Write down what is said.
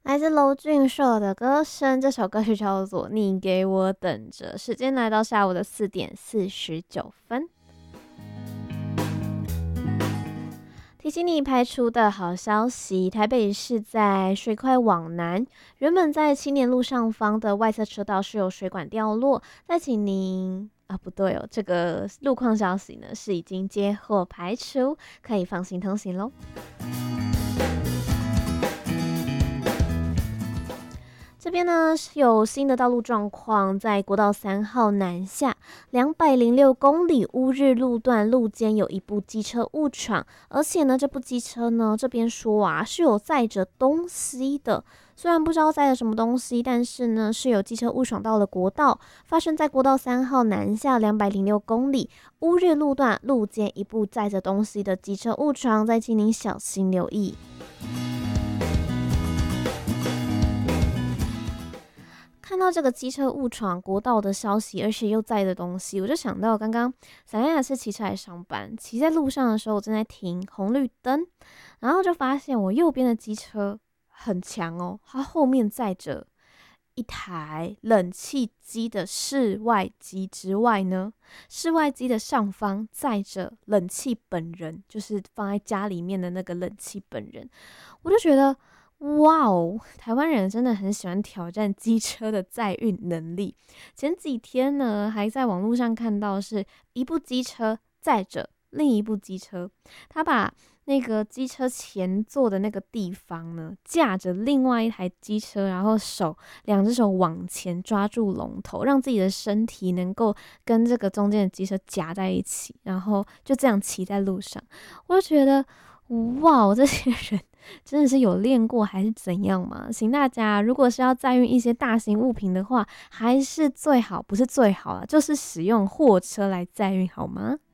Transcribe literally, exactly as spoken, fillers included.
来自娄俊硕的歌声，这首歌曲叫做《你给我等着》。时间来到下午的四点四十九分。提醒你排除的好消息，台北市在水快往南，原本在青年路上方的外侧车道是有水管掉落，再请您啊，不对哦，这个路况消息呢是已经接获排除，可以放心通行咯。这边呢有新的道路状况，在国道三号南下两百零六公里乌日路段路肩有一部机车误闯，而且呢这部机车呢这边说啊是有载着东西的，虽然不知道载着什么东西，但是呢是有机车误闯到了国道，发生在国道三号南下两百零六公里乌日路段路肩一部载着东西的机车误闯，再请您小心留意。看到这个机车误闯国道的消息，而且又载的东西，我就想到刚刚小亚亚是骑车来上班，骑在路上的时候，我正在停红绿灯，然后就发现我右边的机车很强哦，它后面载着一台冷气机的室外机之外呢，室外机的上方载着冷气本人，就是放在家里面的那个冷气本人，我就觉得。哇哦，台湾人真的很喜欢挑战机车的载运能力。前几天呢，还在网络上看到是一部机车载着另一部机车，他把那个机车前座的那个地方呢，架着另外一台机车，然后手两只手往前抓住龙头，让自己的身体能够跟这个中间的机车夹在一起，然后就这样骑在路上。我就觉得，哇，这些人真的是有练过还是怎样嘛？请大家如果是要载运一些大型物品的话，还是最好不是最好啦，就是使用货车来载运好吗？